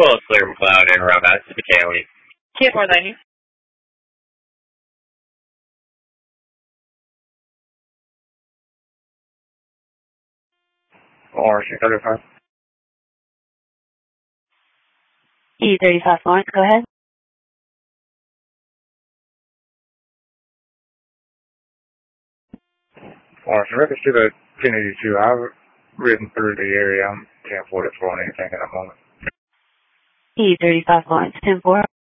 12 clear McLeod and Robots to Battalion. Kid 490. Orange 35. E35 Florence, go ahead. Orange, in reference to the 1082, I've ridden through the area. I'm 10-4 to 4 on anything at the moment. E35 Florence, 10-4.